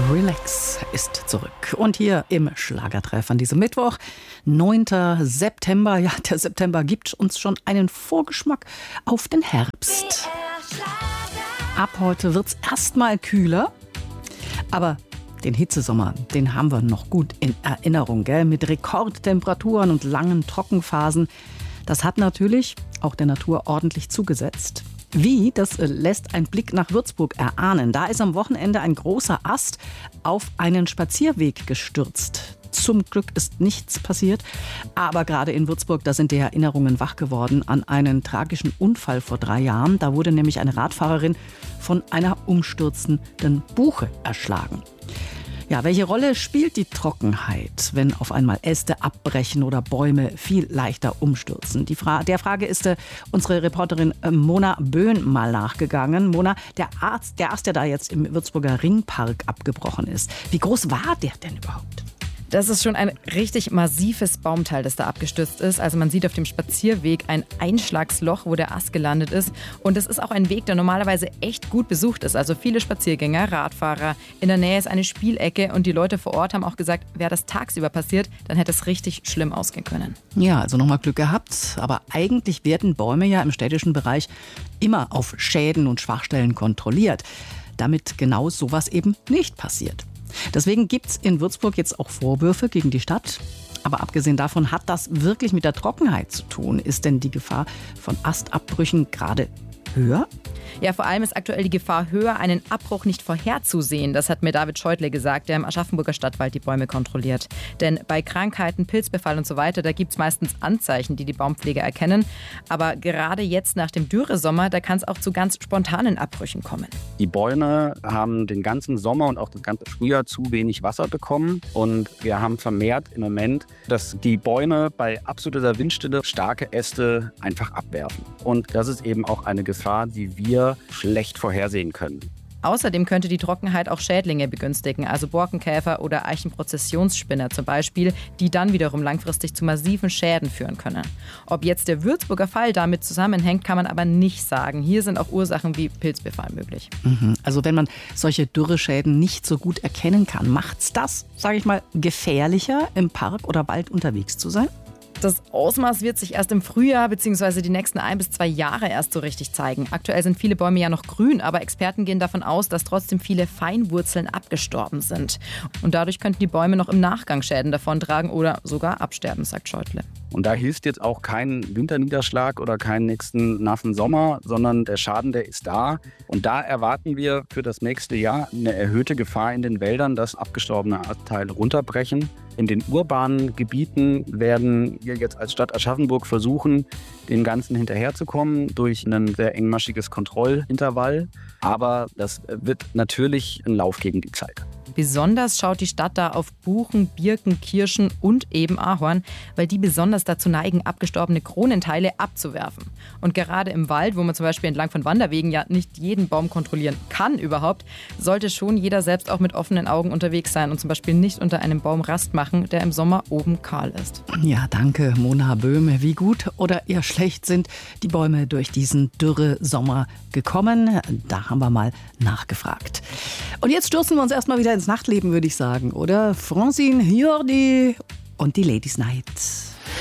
Relax ist zurück. Und hier im Schlagertreff an diesem Mittwoch, 9. September. Ja, der September gibt uns schon einen Vorgeschmack auf den Herbst. Ab heute wird es erstmal kühler, aber den Hitzesommer, den haben wir noch gut in Erinnerung, gell? Mit Rekordtemperaturen und langen Trockenphasen. Das hat natürlich auch der Natur ordentlich zugesetzt. Wie, das lässt ein Blick nach Würzburg erahnen. Da ist am Wochenende ein großer Ast auf einen Spazierweg gestürzt. Zum Glück ist nichts passiert, aber gerade in Würzburg, da sind die Erinnerungen wach geworden an einen tragischen Unfall vor 3 Jahren. Da wurde nämlich eine Radfahrerin von einer umstürzenden Buche erschlagen. Ja, welche Rolle spielt die Trockenheit, wenn auf einmal Äste abbrechen oder Bäume viel leichter umstürzen? Der Frage ist unsere Reporterin Mona Böhn mal nachgegangen. Mona, der Ast, der da jetzt im Würzburger Ringpark abgebrochen ist, wie groß war der denn überhaupt? Das ist schon ein richtig massives Baumteil, das da abgestürzt ist. Also man sieht auf dem Spazierweg ein Einschlagsloch, wo der Ast gelandet ist. Und es ist auch ein Weg, der normalerweise echt gut besucht ist. Also viele Spaziergänger, Radfahrer. In der Nähe ist eine Spielecke und die Leute vor Ort haben auch gesagt, wäre das tagsüber passiert, dann hätte es richtig schlimm ausgehen können. Ja, also nochmal Glück gehabt. Aber eigentlich werden Bäume ja im städtischen Bereich immer auf Schäden und Schwachstellen kontrolliert, damit genau sowas eben nicht passiert. Deswegen gibt es in Würzburg jetzt auch Vorwürfe gegen die Stadt. Aber abgesehen davon, hat das wirklich mit der Trockenheit zu tun? Ist denn die Gefahr von Astabbrüchen gerade höher? Ja, vor allem ist aktuell die Gefahr höher, einen Abbruch nicht vorherzusehen. Das hat mir David Scheutle gesagt, der im Aschaffenburger Stadtwald die Bäume kontrolliert. Denn bei Krankheiten, Pilzbefall und so weiter, da gibt es meistens Anzeichen, die die Baumpfleger erkennen. Aber gerade jetzt nach dem Dürresommer, da kann es auch zu ganz spontanen Abbrüchen kommen. Die Bäume haben den ganzen Sommer und auch das ganze Frühjahr zu wenig Wasser bekommen. Und wir haben vermehrt im Moment, dass die Bäume bei absoluter Windstille starke Äste einfach abwerfen. Und das ist eben auch eine Gefahr, die wir schlecht vorhersehen können. Außerdem könnte die Trockenheit auch Schädlinge begünstigen, also Borkenkäfer oder Eichenprozessionsspinner zum Beispiel, die dann wiederum langfristig zu massiven Schäden führen können. Ob jetzt der Würzburger Fall damit zusammenhängt, kann man aber nicht sagen. Hier sind auch Ursachen wie Pilzbefall möglich. Also wenn man solche Dürreschäden nicht so gut erkennen kann, macht's das, sage ich mal, gefährlicher, im Park oder Wald unterwegs zu sein? Das Ausmaß wird sich erst im Frühjahr bzw. die nächsten 1 bis 2 Jahre erst so richtig zeigen. Aktuell sind viele Bäume ja noch grün, aber Experten gehen davon aus, dass trotzdem viele Feinwurzeln abgestorben sind. Und dadurch könnten die Bäume noch im Nachgang Schäden davontragen oder sogar absterben, sagt Scheutle. Und da hilft jetzt auch kein Winterniederschlag oder keinen nächsten nassen Sommer, sondern der Schaden, der ist da. Und da erwarten wir für das nächste Jahr eine erhöhte Gefahr in den Wäldern, dass abgestorbene Astteile runterbrechen. In den urbanen Gebieten werden wir jetzt als Stadt Aschaffenburg versuchen, dem Ganzen hinterherzukommen durch ein sehr engmaschiges Kontrollintervall. Aber das wird natürlich ein Lauf gegen die Zeit. Besonders schaut die Stadt da auf Buchen, Birken, Kirschen und eben Ahorn, weil die besonders dazu neigen, abgestorbene Kronenteile abzuwerfen. Und gerade im Wald, wo man zum Beispiel entlang von Wanderwegen ja nicht jeden Baum kontrollieren kann überhaupt, sollte schon jeder selbst auch mit offenen Augen unterwegs sein und zum Beispiel nicht unter einem Baum Rast machen, der im Sommer oben kahl ist. Ja, danke, Mona Böhme. Wie gut oder eher schlecht sind die Bäume durch diesen Dürresommer gekommen? Da haben wir mal nachgefragt. Und jetzt stürzen wir uns erstmal wieder ins Nachtleben, würde ich sagen, oder? Francine Jordi und die Ladies Night.